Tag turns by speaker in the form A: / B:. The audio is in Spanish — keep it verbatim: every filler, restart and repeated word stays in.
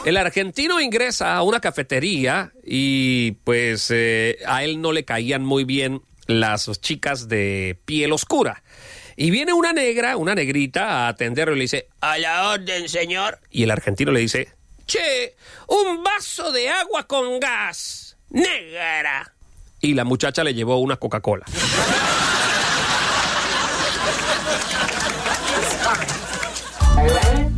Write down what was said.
A: El argentino ingresa a una cafetería y pues eh, a él no le caían muy bien las chicas de piel oscura. Y viene una negra, una negrita, a atenderlo y le dice, a la orden, señor. Y el argentino le dice, che, un vaso de agua con gas, negra. Y la muchacha le llevó una Coca-Cola.